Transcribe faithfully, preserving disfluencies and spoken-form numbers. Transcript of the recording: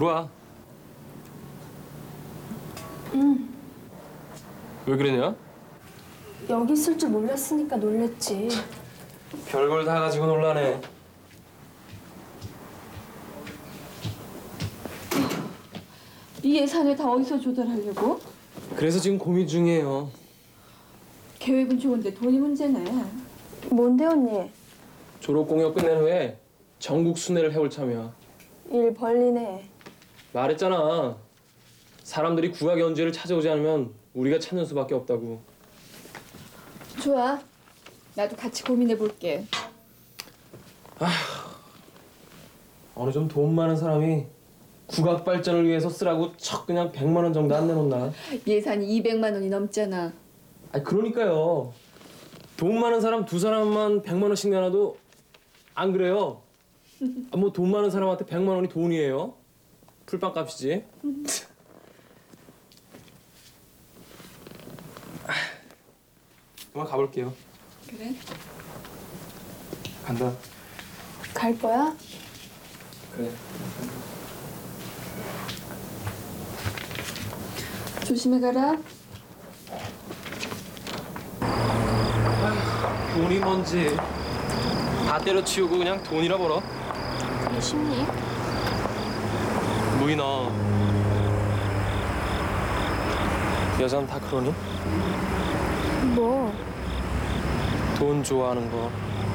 들어와. 응. 왜 그러냐? 여기 있을 줄 몰랐으니까 놀랬지. 별걸 다 가지고 놀라네. 이 예산을 다 어디서 조달하려고? 그래서 지금 고민 중이에요. 계획은 좋은데 돈이 문제네. 뭔데 언니? 졸업 공연 끝낸 후에 전국 순회를 해올 참이야. 일 벌리네. 말했잖아. 사람들이 국악 연주회를 찾아오지 않으면 우리가 찾는 수밖에 없다고. 좋아. 나도 같이 고민해 볼게. 어느 좀 돈 많은 사람이 국악 발전을 위해서 쓰라고 척 그냥 백만 원 정도 안 내놓나? 예산이 이백만 원이 넘잖아. 아니 그러니까요. 돈 많은 사람 두 사람만 백만 원씩 내놔도 안 그래요? 아, 뭐 돈 많은 사람한테 백만 원이 돈이에요? 풀빵값이지. 그만 가볼게요. 그래? 간다. 갈 거야? 그래. 조심해 가라. 돈이 뭔지 다 때려치우고 그냥 돈이라 벌어. 그게 쉽니? 무인아, 여자는 다 그러니? 뭐? 돈 좋아하는 거.